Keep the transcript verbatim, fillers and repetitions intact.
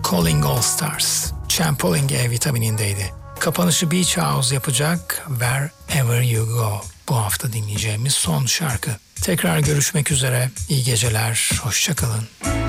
Calling All Stars. Trampoline E vitaminindeydi. Kapanışı Beach House yapacak Wherever You Go. Bu hafta dinleyeceğimiz son şarkı. Tekrar görüşmek üzere. İyi geceler. Hoşça kalın.